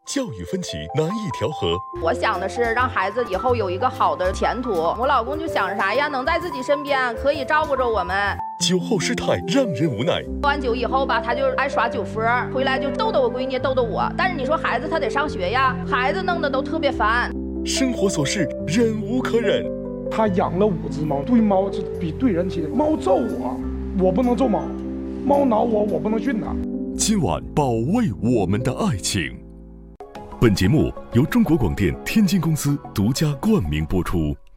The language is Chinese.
教育分歧难以调和。 我想的是让孩子以后有一个好的前途。我老公就想着啥呀？能在自己身边，可以照顾着我们。 酒后失态让人无奈。 喝完酒以后吧，他就爱耍酒疯，回来就逗我闺女，逗我。但是你说孩子他得上学呀，孩子弄得都特别烦。 生活琐事忍无可忍。 他养了5只猫，对猫是比对人亲。猫揍我，我不能揍猫；猫挠我，我不能训它。 今晚保卫我们的爱情。本节目由中国广电天津公司独家冠名播出。